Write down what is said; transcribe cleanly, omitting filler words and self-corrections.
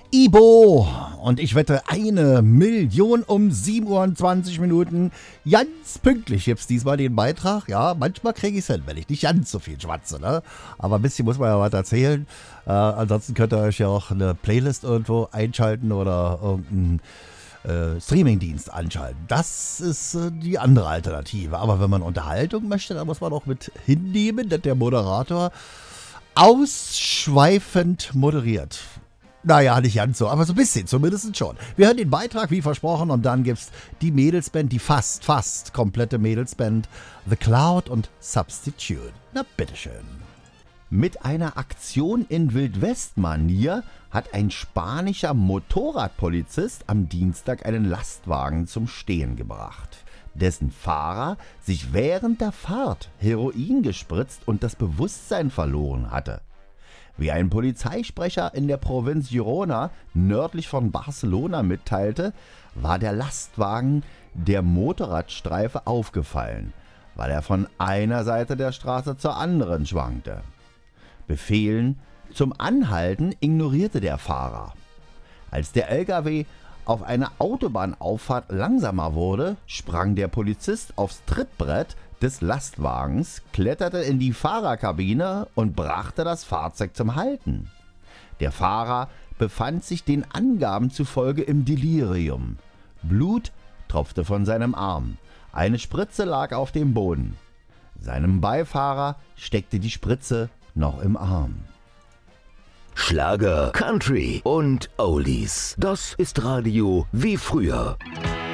Ibo. Und ich wette, 1.000.000 um 7:20 Uhr. Ganz pünktlich gibt's diesmal den Beitrag. Ja, manchmal kriege ich's hin, wenn ich nicht ganz so viel schwatze, ne? Aber ein bisschen muss man ja was erzählen. Ansonsten könnt ihr euch ja auch eine Playlist irgendwo einschalten oder irgendeinen Streamingdienst anschalten. Das ist die andere Alternative. Aber wenn man Unterhaltung möchte, dann muss man auch mit hinnehmen, dass der Moderator ausschweifend moderiert. Naja, nicht ganz so, aber so ein bisschen, zumindest schon. Wir hören den Beitrag, wie versprochen, und dann gibt's die Mädelsband, die fast komplette Mädelsband, The Cloud und Substitute. Na, bitteschön. Mit einer Aktion in Wildwest-Manier hat ein spanischer Motorradpolizist am Dienstag einen Lastwagen zum Stehen gebracht. Dessen Fahrer sich während der Fahrt Heroin gespritzt und das Bewusstsein verloren hatte. Wie ein Polizeisprecher in der Provinz Girona nördlich von Barcelona mitteilte, war der Lastwagen der Motorradstreife aufgefallen, weil er von einer Seite der Straße zur anderen schwankte. Befehlen zum Anhalten ignorierte der Fahrer. Als der LKW auf einer Autobahnauffahrt langsamer wurde, sprang der Polizist aufs Trittbrett des Lastwagens, kletterte in die Fahrerkabine und brachte das Fahrzeug zum Halten. Der Fahrer befand sich den Angaben zufolge im Delirium. Blut tropfte von seinem Arm. Eine Spritze lag auf dem Boden. Seinem Beifahrer steckte die Spritze noch im Arm. Schlager, Country und Oldies. Das ist Radio wie früher.